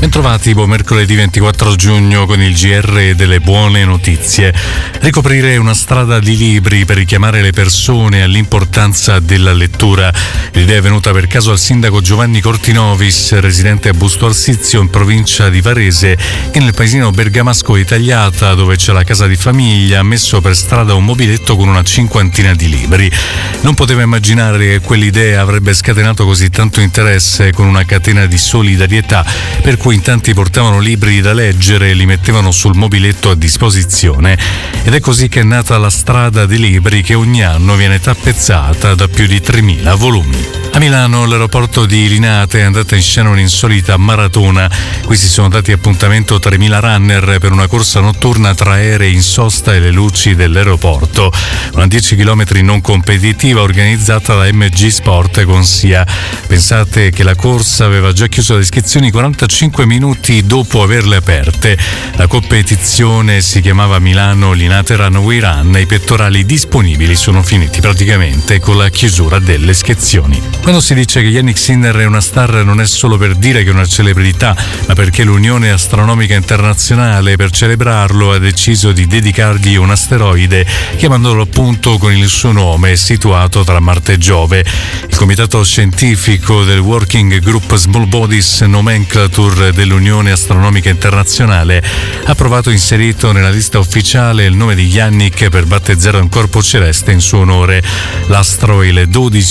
Bentrovati, buon mercoledì 24 giugno con il GR delle buone notizie. Ricoprire una strada di libri per richiamare le persone all'importanza della lettura. L'idea è venuta per caso al sindaco Giovanni Cortinovis, residente a Busto Arsizio in provincia di Varese, che nel paesino bergamasco di Tagliata, dove c'è la casa di famiglia, ha messo per strada un mobiletto con una cinquantina di libri. Non poteva immaginare che quell'idea avrebbe scatenato così tanto interesse con una catena di solidarietà, per cui in tanti portavano libri da leggere e li mettevano sul mobiletto a disposizione. Ed è così che è nata la strada dei libri, che ogni anno viene tappezzata da più di 3.000 volumi. A Milano, all'aeroporto di Linate, è andata in scena un'insolita maratona. Qui si sono dati appuntamento 3.000 runner per una corsa notturna tra aerei in sosta e le luci dell'aeroporto. Una 10 km non competitiva organizzata da MG Sport con SIA. Pensate che la corsa aveva già chiuso le iscrizioni 45 minuti dopo averle aperte. La competizione si chiamava Milano Linate Runway Run e i pettorali disponibili sono finiti praticamente con la chiusura delle iscrizioni. Quando si dice che Jannik Sinner è una star, non è solo per dire che è una celebrità, ma perché l'Unione Astronomica Internazionale, per celebrarlo, ha deciso di dedicargli un asteroide, chiamandolo appunto con il suo nome, situato tra Marte e Giove. Il comitato scientifico del Working Group Small Bodies Nomenclature dell'Unione Astronomica Internazionale ha approvato e inserito nella lista ufficiale il nome di Jannik per battezzare un corpo celeste in suo onore. L'asteroide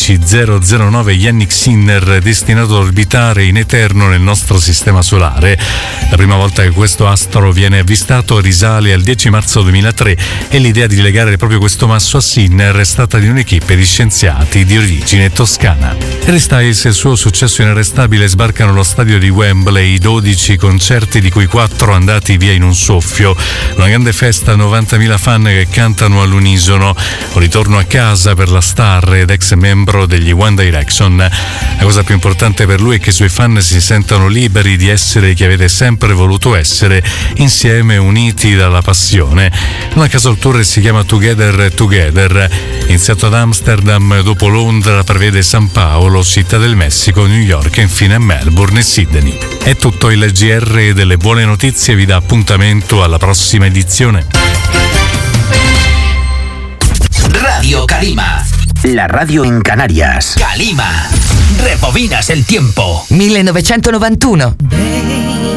12009 Jannik Sinner, destinato ad orbitare in eterno nel nostro sistema solare. La prima volta che questo astro viene avvistato risale al 10 marzo 2003 e l'idea di legare proprio questo masso a Sinner è stata di un'equipe di scienziati di origine toscana. Harry Styles e il suo successo inarrestabile sbarcano allo stadio di Wembley, 12 concerti di cui 4 andati via in un soffio. Una grande festa, 90.000 fan che cantano all'unisono. Un ritorno a casa per la star ed ex membro degli One Direction. La cosa più importante per lui è che i suoi fan si sentano liberi di essere chi avete sempre voluto essere, insieme, uniti dalla passione. Non a caso il tour si chiama Together Together. Iniziato ad Amsterdam, dopo Londra prevede San Paolo, Città del Messico, New York e infine Melbourne e Sydney. È tutto. Il GR delle buone notizie vi dà appuntamento alla prossima edizione. Radio Calima, la radio en Canarias. Calima, rebobinas el tiempo. 1991.